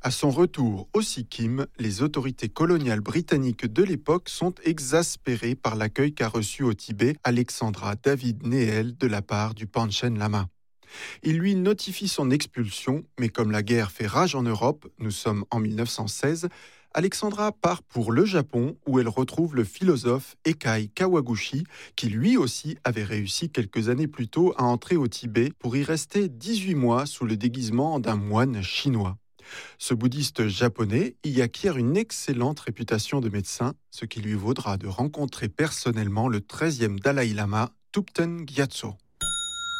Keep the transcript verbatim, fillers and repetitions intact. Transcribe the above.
À son retour au Sikkim, les autorités coloniales britanniques de l'époque sont exaspérées par l'accueil qu'a reçu au Tibet Alexandra David Néel de la part du Panchen Lama. Il lui notifie son expulsion, mais comme la guerre fait rage en Europe, nous sommes en mille neuf cent seize, Alexandra part pour le Japon où elle retrouve le philosophe Eikai Kawaguchi qui lui aussi avait réussi quelques années plus tôt à entrer au Tibet pour y rester dix-huit mois sous le déguisement d'un moine chinois. Ce bouddhiste japonais y acquiert une excellente réputation de médecin, ce qui lui vaudra de rencontrer personnellement le treizième Dalai Lama, Thupten Gyatso.